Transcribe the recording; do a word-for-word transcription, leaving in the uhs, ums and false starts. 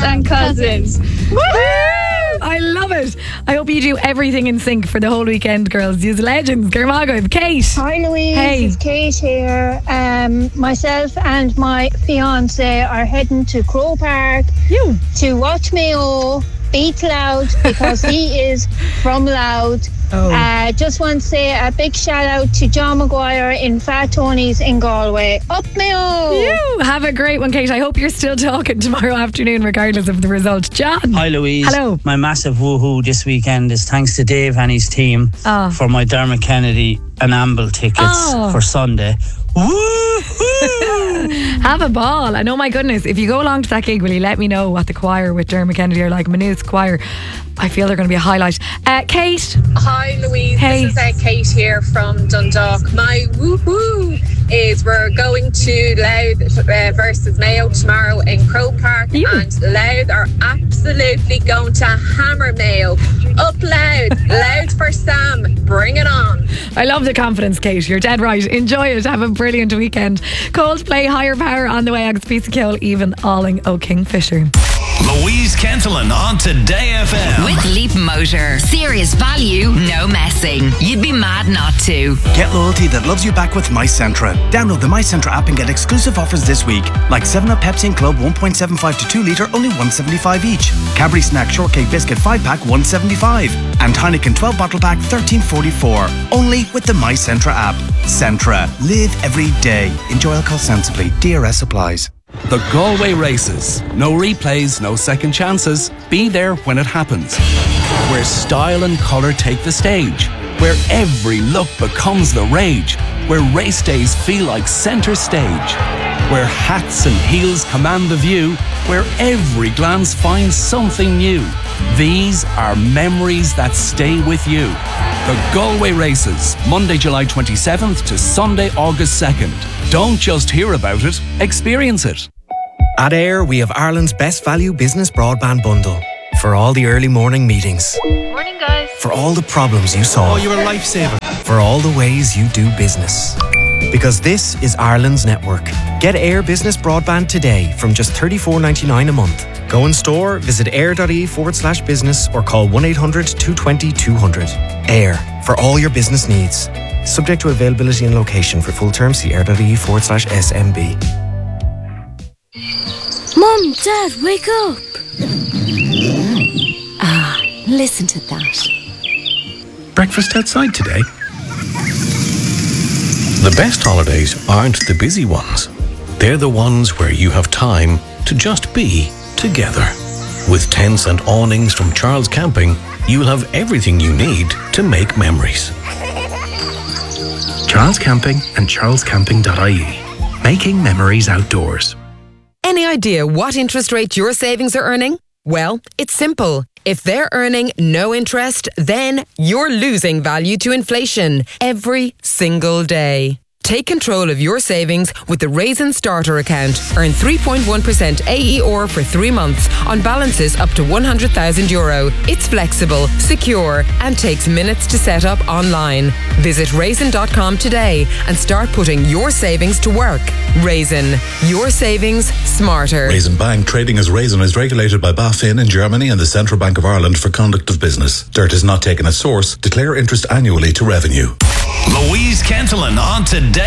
and cousins. Woo! I love it. I hope you do everything in sync for the whole weekend, girls. You're legends. Garmago, Kate. Hi Louise, Hey. it's Kate here. Um, myself and my fiance are heading to Crow Park You. to watch Mayo beat Loud because he is from Loud. Oh. Uh, just want to say a big shout out to John Maguire in Fat Tony's in Galway. Up Mayo! You. Have a great one, Kate. I hope you're still talking tomorrow afternoon, regardless of the result. John. Hi Louise. Hello. My massive woohoo this weekend is thanks to Dave and his team Oh. for my Dermot Kennedy and Amble tickets Oh. for Sunday. Woohoo! Have a ball. And oh my goodness, if you go along to that gig, will you let me know what the choir with Dermot Kennedy are like? Maynooth's choir. I feel they're going to be a highlight. Uh, Kate. Hi Louise, Hey. this is uh, Kate here from Dundalk. My woohoo is we're going to Louth uh, versus Mayo tomorrow in Crow Park, Ew. and Louth are absolutely going to hammer Mayo. Up Louth, Louth for Sam, bring it on. I love the confidence, Kate. You're dead right. Enjoy it. Have a brilliant weekend. Coldplay, Higher Power on the way. Agus Piece of Kill, even Alling O Kingfisher. Louise Kentelin on Today F M. With Leap Motor. Serious value, no messing. You'd be mad not to. Get loyalty that loves you back with MyCentra. Download the MyCentra app and get exclusive offers this week, like seven up Pepsi and Club one point seven five to two litre, only one seventy-five each. Cadbury Snack Shortcake Biscuit five pack, one seventy-five. And Heineken twelve bottle pack, thirteen forty-four. Only with the MyCentra app. Centra. Live every day. Enjoy alcohol sensibly. D R S applies. The Galway Races. No replays, no second chances. Be there when it happens. Where style and colour take the stage. Where every look becomes the rage. Where race days feel like centre stage. Where hats and heels command the view. Where every glance finds something new. These are memories that stay with you. The Galway Races, Monday, July twenty-seventh to Sunday, August second. Don't just hear about it, experience it. At Air, we have Ireland's best value business broadband bundle. For all the early morning meetings. Morning guys. For all the problems you solve. Oh, you're a lifesaver. For all the ways you do business. Because this is Ireland's network. Get Air Business Broadband today from just thirty-four ninety-nine a month. Go in store, visit air.ie forward slash business or call one eight hundred two two zero two hundred. Air, for all your business needs. Subject to availability and location. For full terms, see air.ie forward slash SMB. Mum, Dad, wake up. Ah, listen to that. Breakfast outside today? The best holidays aren't the busy ones. They're the ones where you have time to just be together. With tents and awnings from Charles Camping, you'll have everything you need to make memories. Charles Camping and charles camping dot I E. Making memories outdoors. Any idea what interest rate your savings are earning? Well, it's simple. If they're earning no interest, then you're losing value to inflation every single day. Take control of your savings with the Raisin Starter account. Earn three point one percent A E R for three months on balances up to one hundred thousand euro. It's flexible, secure, and takes minutes to set up online. Visit raisin dot com today and start putting your savings to work. Raisin, your savings smarter. Raisin Bank, trading as Raisin, is regulated by BaFin in Germany and the Central Bank of Ireland for conduct of business. Dirt is not taken at source. Declare interest annually to revenue. Louise Kentelin on Today